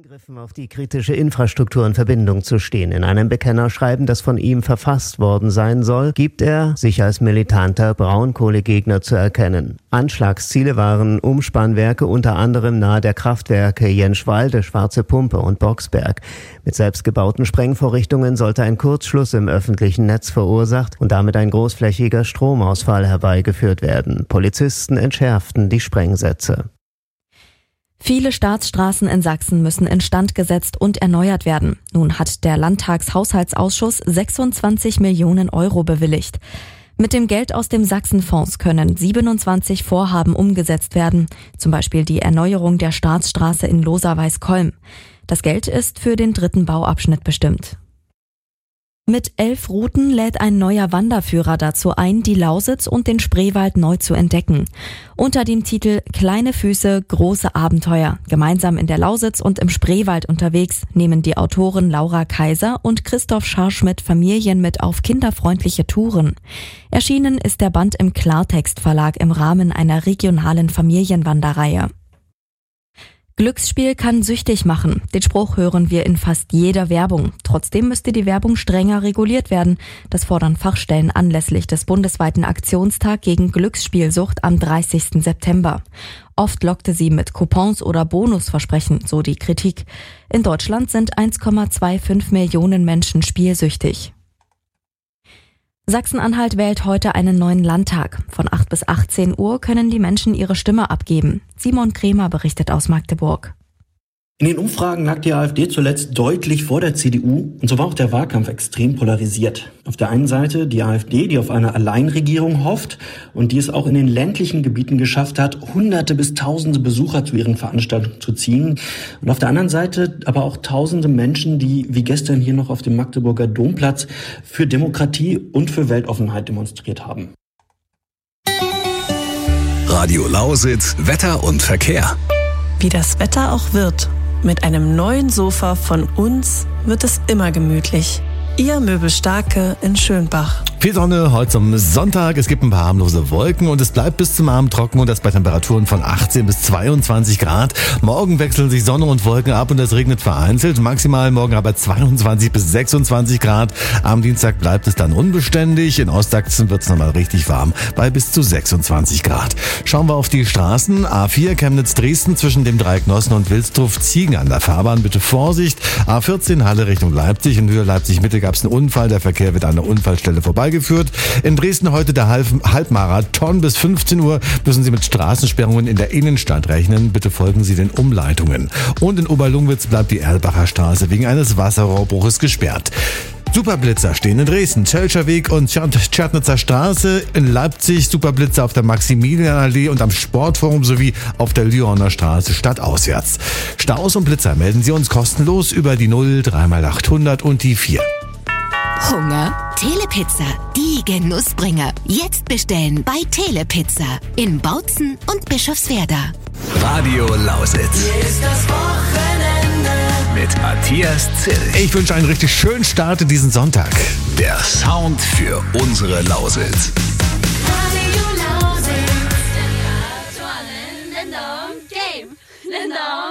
Angriffen auf die kritische Infrastruktur in Verbindung zu stehen. In einem Bekennerschreiben, das von ihm verfasst worden sein soll, gibt er sich als militanter Braunkohlegegner zu erkennen. Anschlagsziele waren Umspannwerke unter anderem nahe der Kraftwerke Jenschwalde, Schwarze Pumpe und Boxberg. Mit selbstgebauten Sprengvorrichtungen sollte ein Kurzschluss im öffentlichen Netz verursacht und damit ein großflächiger Stromausfall herbeigeführt werden. Polizisten entschärften die Sprengsätze. Viele Staatsstraßen in Sachsen müssen instand gesetzt und erneuert werden. Nun hat der Landtagshaushaltsausschuss 26 Millionen Euro bewilligt. Mit dem Geld aus dem Sachsenfonds können 27 Vorhaben umgesetzt werden, zum Beispiel die Erneuerung der Staatsstraße in Losa-Weißkolm. Das Geld ist für den 3. Bauabschnitt bestimmt. Mit 11 Routen lädt ein neuer Wanderführer dazu ein, die Lausitz und den Spreewald neu zu entdecken. Unter dem Titel Kleine Füße, große Abenteuer. Gemeinsam in der Lausitz und im Spreewald unterwegs nehmen die Autoren Laura Kaiser und Christoph Scharschmidt Familien mit auf kinderfreundliche Touren. Erschienen ist der Band im Klartext Verlag im Rahmen einer regionalen Familienwanderreihe. Glücksspiel kann süchtig machen. Den Spruch hören wir in fast jeder Werbung. Trotzdem müsste die Werbung strenger reguliert werden. Das fordern Fachstellen anlässlich des bundesweiten Aktionstag gegen Glücksspielsucht am 30. September. Oft lockte sie mit Coupons oder Bonusversprechen, so die Kritik. In Deutschland sind 1,25 Millionen Menschen spielsüchtig. Sachsen-Anhalt wählt heute einen neuen Landtag. Von 8 bis 18 Uhr können die Menschen ihre Stimme abgeben. Simon Kremer berichtet aus Magdeburg. In den Umfragen lag die AfD zuletzt deutlich vor der CDU und so war auch der Wahlkampf extrem polarisiert. Auf der einen Seite die AfD, die auf eine Alleinregierung hofft und die es auch in den ländlichen Gebieten geschafft hat, Hunderte bis Tausende Besucher zu ihren Veranstaltungen zu ziehen. Und auf der anderen Seite aber auch Tausende Menschen, die wie gestern hier noch auf dem Magdeburger Domplatz für Demokratie und für Weltoffenheit demonstriert haben. Radio Lausitz, Wetter und Verkehr. Wie das Wetter auch wird, mit einem neuen Sofa von uns wird es immer gemütlich. Ihr Möbelstarke in Schönbach. Viel Sonne heute zum Sonntag. Es gibt ein paar harmlose Wolken und es bleibt bis zum Abend trocken und das bei Temperaturen von 18 bis 22 Grad. Morgen wechseln sich Sonne und Wolken ab und es regnet vereinzelt. Maximal morgen aber 22 bis 26 Grad. Am Dienstag bleibt es dann unbeständig. In Ostsachsen wird es nochmal richtig warm bei bis zu 26 Grad. Schauen wir auf die Straßen. A4 Chemnitz-Dresden zwischen dem Dreieck Nossen und Wilsdruff-Ziegen an der Fahrbahn. Bitte Vorsicht. A14 Halle Richtung Leipzig. In Höhe Leipzig-Mitte gab es einen Unfall. Der Verkehr wird an der Unfallstelle vorbeigeführt. In Dresden heute der Halbmarathon. Bis 15 Uhr müssen Sie mit Straßensperrungen in der Innenstadt rechnen. Bitte folgen Sie den Umleitungen. Und in Oberlungwitz bleibt die Erlbacher Straße wegen eines Wasserrohrbruches gesperrt. Superblitzer stehen in Dresden, Tschelcher Weg und Tschernitzer Straße, in Leipzig Superblitzer auf der Maximilianallee und am Sportforum sowie auf der Lyoner Straße stadtauswärts. Staus und Blitzer melden Sie uns kostenlos über die 0 3x800 und die 4. Hunger? Telepizza, die Genussbringer. Jetzt bestellen bei Telepizza in Bautzen und Bischofswerda. Radio Lausitz. Hier ist das Wochenende mit Matthias Zill. Ich wünsche einen richtig schönen Start in diesen Sonntag. Der Sound für unsere Lausitz.